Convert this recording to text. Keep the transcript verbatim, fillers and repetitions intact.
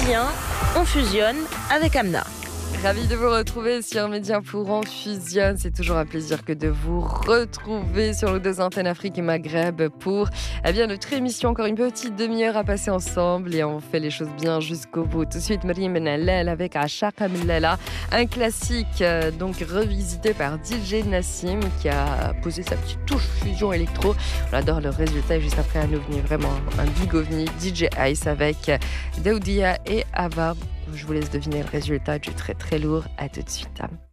vient, on fusionne avec Amna. Ravi de vous retrouver sur Média pour On Fusionne. C'est toujours un plaisir que de vous retrouver sur nos deux antennes Afrique et Maghreb pour eh bien, notre émission. Encore une petite demi-heure à passer ensemble et on fait les choses bien jusqu'au bout. Tout de suite, Maryam Benallel avec Ashaka Millela, un classique euh, donc revisité par D J Nassim qui a posé sa petite touche fusion électro. On adore le résultat. Juste après un ovni, vraiment un big ovni, D J Ice avec Daoudia et Ava. Je vous laisse deviner le résultat du très très lourd. À tout de suite.